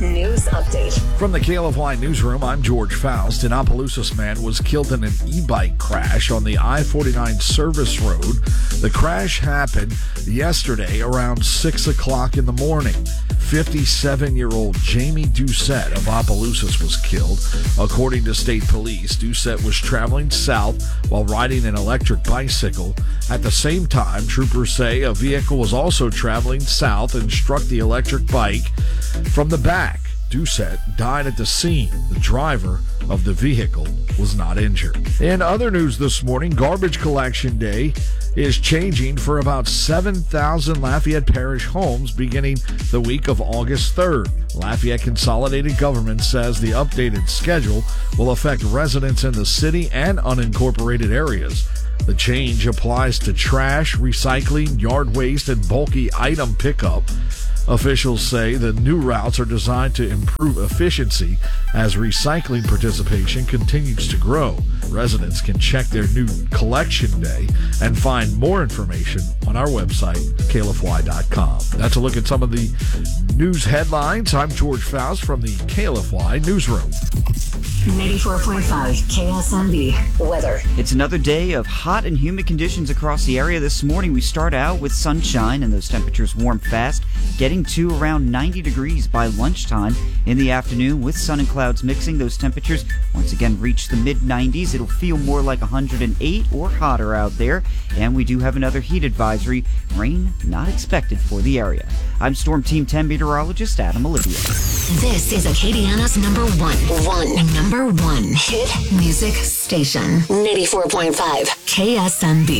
News Update. From the KLFY Newsroom, I'm George Faust. An Opelousas man was killed in an e-bike crash on the I-49 service road. The crash happened yesterday around 6 o'clock in the morning. 57-year-old Jamie Doucette of Opelousas was killed. According to state police, Doucette was traveling south while riding an electric bicycle. At the same time, troopers say a vehicle was also traveling south and struck the electric bike from the back. Doucette died at the scene. The driver of the vehicle was not injured. In other news this morning, garbage collection day is changing for about 7,000 Lafayette Parish homes beginning the week of August 3rd. Lafayette Consolidated Government says the updated schedule will affect residents in the city and unincorporated areas. The change applies to trash, recycling, yard waste, and bulky item pickup. Officials say the new routes are designed to improve efficiency as recycling participation continues to grow. Residents can check their new collection day and find more information on our website, KLFY.com. That's a look at some of the news headlines. I'm George Faust from the KLFY Newsroom. 94.5 KSMB weather. It's another day of hot and humid conditions across the area. This morning we start out with sunshine and those temperatures warm fast, getting to around 90 degrees by lunchtime. In the afternoon, with sun and clouds mixing, those temperatures once again reach the mid-90s. It'll feel more like 108 or hotter out there. And we do have another heat advisory. Rain not expected for the area. I'm Storm Team 10 meteorologist Adam Olivia. This is Acadiana's number one hit music station. 94.5 KSMB.